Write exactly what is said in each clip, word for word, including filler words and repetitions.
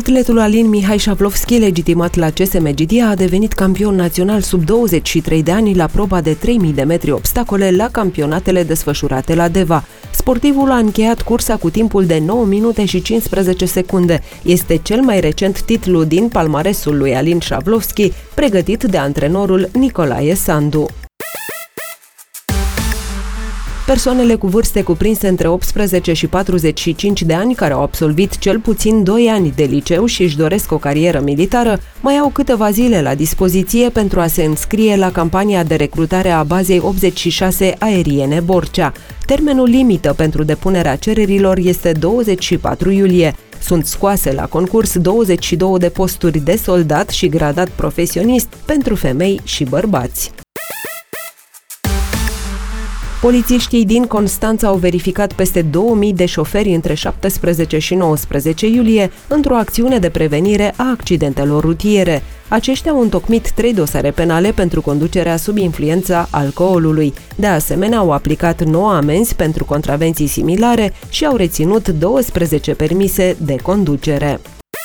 Atletul Alin Mihai Șavlovski, legitimat la C S M Gidia, a devenit campion național sub douăzeci și trei de ani la proba de trei mii de metri obstacole la campionatele desfășurate la Deva. Sportivul a încheiat cursa cu timpul de nouă minute și cincisprezece secunde. Este cel mai recent titlu din palmaresul lui Alin Șavlovski, pregătit de antrenorul Nicolae Sandu. Persoanele cu vârste cuprinse între optsprezece și patruzeci și cinci de ani care au absolvit cel puțin doi ani de liceu și își doresc o carieră militară mai au câteva zile la dispoziție pentru a se înscrie la campania de recrutare a bazei optzeci și șase aeriene Borcea. Termenul limită pentru depunerea cererilor este douăzeci și patru iulie. Sunt scoase la concurs douăzeci și două de posturi de soldat și gradat profesionist pentru femei și bărbați. Polițiștii din Constanța au verificat peste două mii de șoferi între șaptesprezece și nouăsprezece iulie într-o acțiune de prevenire a accidentelor rutiere. Aceștia au întocmit trei dosare penale pentru conducerea sub influența alcoolului. De asemenea, au aplicat nouă amenzi pentru contravenții similare și au reținut douăsprezece permise de conducere.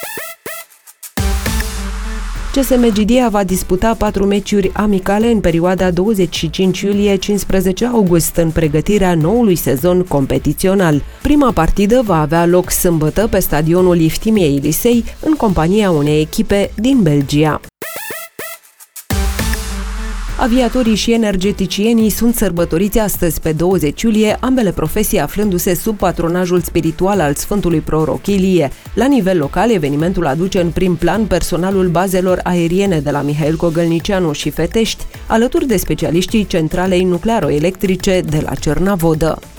C S M Gidia va disputa patru meciuri amicale în perioada douăzeci și cinci iulie - cincisprezece august în pregătirea noului sezon competițional. Prima partidă va avea loc sâmbătă pe stadionul Iftimiei Lisei, în compania unei echipe din Belgia. Aviatorii și energeticienii sunt sărbătoriți astăzi pe douăzeci iulie, ambele profesii aflându-se sub patronajul spiritual al Sfântului Proroc Ilie. La nivel local, evenimentul aduce în prim plan personalul bazelor aeriene de la Mihail Cogălnicianu și Fetești, alături de specialiștii centralei nuclearo-electrice de la Cernavodă.